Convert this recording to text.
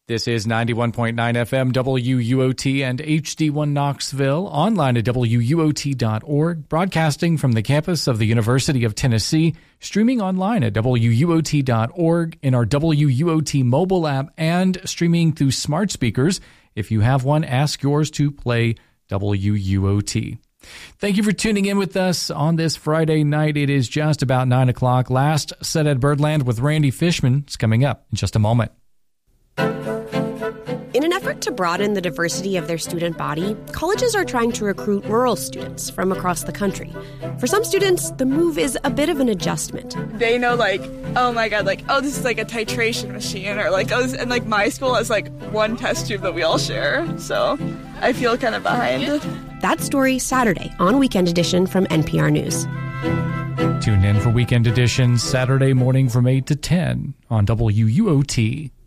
This is 91.9 FM WUOT and HD1 Knoxville, online at WUOT.org, broadcasting from the campus of the University of Tennessee, streaming online at WUOT.org, in our WUOT mobile app, and streaming through smart speakers. If you have one, ask yours to play WUOT. Thank you for tuning in with us on this Friday night. It is just about 9 o'clock. Last Set at Birdland with Randy Fishman is coming up in just a moment. In an effort to broaden the diversity of their student body, colleges are trying to recruit rural students from across the country. For some students, the move is a bit of an adjustment. They know, oh my god, this is a titration machine, or and my school has one test tube that we all share, so I feel kind of behind. That story Saturday on Weekend Edition from NPR News. Tune in for Weekend Edition Saturday morning from 8 to 10 on WUOT.